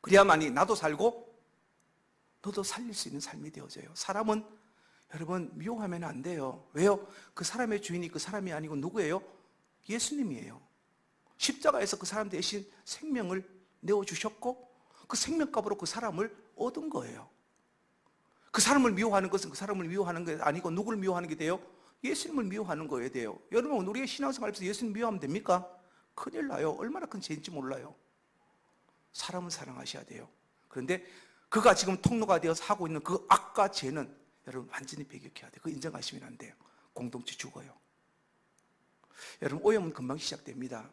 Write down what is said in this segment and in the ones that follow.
그래야만이 나도 살고 너도 살릴 수 있는 삶이 되어져요. 사람은 여러분 미워하면 안 돼요. 왜요? 그 사람의 주인이 그 사람이 아니고 누구예요? 예수님이에요. 십자가에서 그 사람 대신 생명을 내어주셨고 그 생명값으로 그 사람을 얻은 거예요. 그 사람을 미워하는 것은 그 사람을 미워하는 게 아니고 누구를 미워하는 게 돼요? 예수님을 미워하는 거예요 돼요. 여러분 우리의 신앙생활에서 예수님 미워하면 됩니까? 큰일 나요. 얼마나 큰 죄인지 몰라요. 사람은 사랑하셔야 돼요. 그런데 그가 지금 통로가 되어서 하고 있는 그 악과 죄는 여러분 완전히 배격해야 돼요. 그거 인정하시면 안 돼요. 공동체 죽어요. 여러분 오염은 금방 시작됩니다.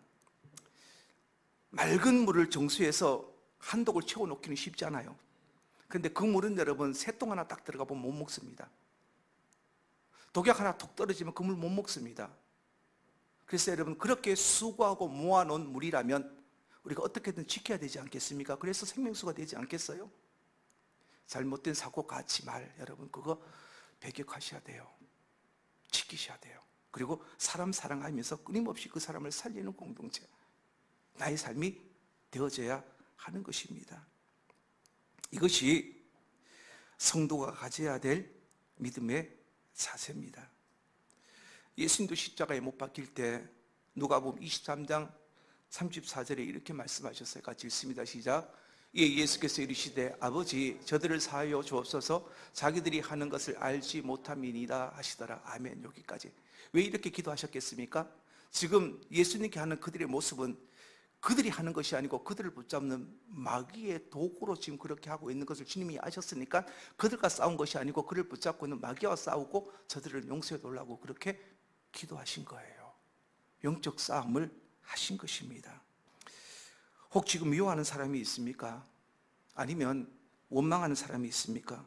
맑은 물을 정수해서 한독을 채워놓기는 쉽지 않아요. 그런데 그 물은 여러분 새똥 하나 딱 들어가 보면 못 먹습니다. 독약 하나 톡 떨어지면 그 물 못 먹습니다. 그래서 여러분 그렇게 수고하고 모아놓은 물이라면 우리가 어떻게든 지켜야 되지 않겠습니까? 그래서 생명수가 되지 않겠어요? 잘못된 사고 가치 말 여러분 그거 배격하셔야 돼요. 지키셔야 돼요. 그리고 사람 사랑하면서 끊임없이 그 사람을 살리는 공동체 나의 삶이 되어져야 하는 것입니다. 이것이 성도가 가져야 될 믿음의 자세입니다. 예수님도 십자가에 못 박힐 때 누가복음 23장 34절에 이렇게 말씀하셨어요. 같이 읽습니다. 시작. 예수께서 이르시되 아버지 저들을 사하여 주옵소서 자기들이 하는 것을 알지 못함이니이다 하시더라. 아멘. 여기까지. 왜 이렇게 기도하셨겠습니까? 지금 예수님께 하는 그들의 모습은 그들이 하는 것이 아니고 그들을 붙잡는 마귀의 도구로 지금 그렇게 하고 있는 것을 주님이 아셨으니까 그들과 싸운 것이 아니고 그를 붙잡고 있는 마귀와 싸우고 저들을 용서해 달라고 그렇게 기도하신 거예요. 영적 싸움을 하신 것입니다. 혹 지금 미워하는 사람이 있습니까? 아니면 원망하는 사람이 있습니까?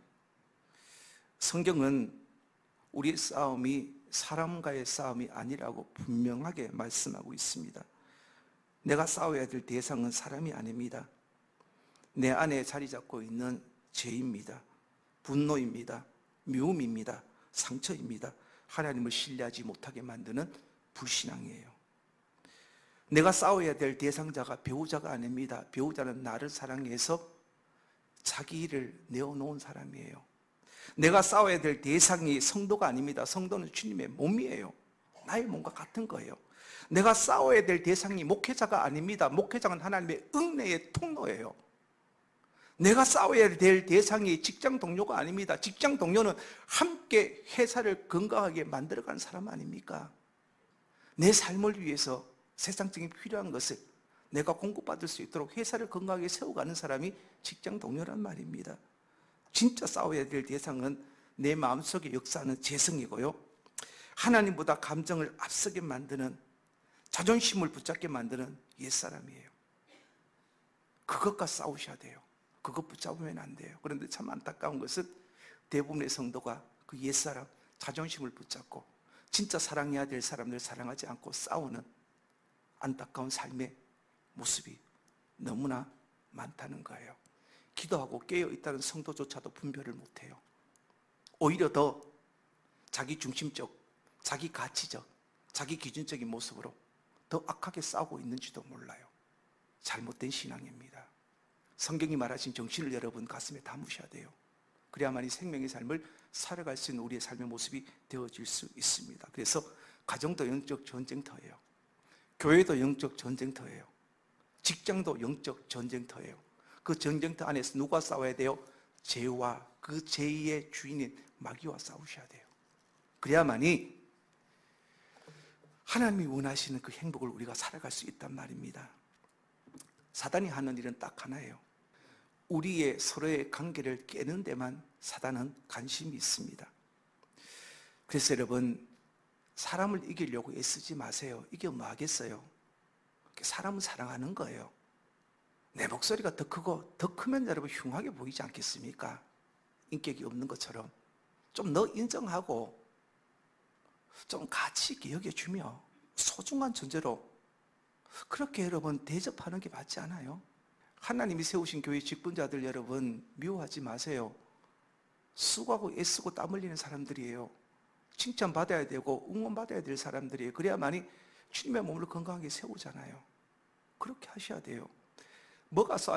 성경은 우리의 싸움이 사람과의 싸움이 아니라고 분명하게 말씀하고 있습니다. 내가 싸워야 될 대상은 사람이 아닙니다. 내 안에 자리 잡고 있는 죄입니다. 분노입니다. 미움입니다. 상처입니다. 하나님을 신뢰하지 못하게 만드는 불신앙이에요. 내가 싸워야 될 대상자가 배우자가 아닙니다. 배우자는 나를 사랑해서 자기 일을 내어놓은 사람이에요. 내가 싸워야 될 대상이 성도가 아닙니다. 성도는 주님의 몸이에요. 나의 몸과 같은 거예요. 내가 싸워야 될 대상이 목회자가 아닙니다. 목회자는 하나님의 은혜의 통로예요. 내가 싸워야 될 대상이 직장 동료가 아닙니다. 직장 동료는 함께 회사를 건강하게 만들어가는 사람 아닙니까? 내 삶을 위해서 세상적인 필요한 것을 내가 공급받을 수 있도록 회사를 건강하게 세워가는 사람이 직장 동료란 말입니다. 진짜 싸워야 될 대상은 내 마음속에 역사하는 재성이고요. 하나님보다 감정을 앞서게 만드는 자존심을 붙잡게 만드는 옛사람이에요. 그것과 싸우셔야 돼요. 그것 붙잡으면 안 돼요. 그런데 참 안타까운 것은 대부분의 성도가 그 옛사람, 자존심을 붙잡고 진짜 사랑해야 될 사람들 사랑하지 않고 싸우는 안타까운 삶의 모습이 너무나 많다는 거예요. 기도하고 깨어있다는 성도조차도 분별을 못해요. 오히려 더 자기 중심적, 자기 가치적, 자기 기준적인 모습으로 더 악하게 싸우고 있는지도 몰라요. 잘못된 신앙입니다. 성경이 말하신 정신을 여러분 가슴에 담으셔야 돼요. 그래야만이 생명의 삶을 살아갈 수 있는 우리의 삶의 모습이 되어질 수 있습니다. 그래서 가정도 영적 전쟁터예요. 교회도 영적 전쟁터예요. 직장도 영적 전쟁터예요. 그 전쟁터 안에서 누가 싸워야 돼요? 죄와 그 죄의 주인인 마귀와 싸우셔야 돼요. 그래야만이 하나님이 원하시는 그 행복을 우리가 살아갈 수 있단 말입니다. 사단이 하는 일은 딱 하나예요. 우리의 서로의 관계를 깨는 데만 사단은 관심이 있습니다. 그래서 여러분 사람을 이기려고 애쓰지 마세요. 이게 뭐 하겠어요? 사람은 사랑하는 거예요. 내 목소리가 더 크고 더 크면 여러분 흉하게 보이지 않겠습니까? 인격이 없는 것처럼 좀 너 인정하고 좀 가치 있게 여겨주며 소중한 존재로 그렇게 여러분 대접하는 게 맞지 않아요? 하나님이 세우신 교회 직분자들 여러분 미워하지 마세요. 수고하고 애쓰고 땀 흘리는 사람들이에요. 칭찬받아야 되고 응원받아야 될 사람들이에요. 그래야만이 주님의 몸을 건강하게 세우잖아요. 그렇게 하셔야 돼요. 뭐가